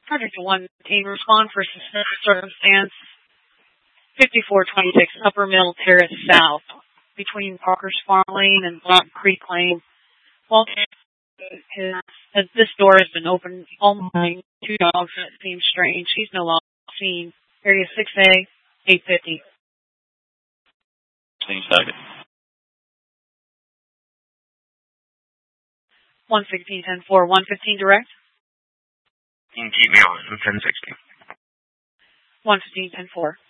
Project 1 team respond for suspicious circumstance. 5426 Upper Mill Terrace South, between Parker's Farm Lane and Black Creek Lane. Walter, this door has been open all morning. 2 dogs, and it seems strange. He's no longer seen. Area 6A, 850. Same second. 116, 10-4, 115 direct. You can keep me on. I'm 1060. 115, 10-4.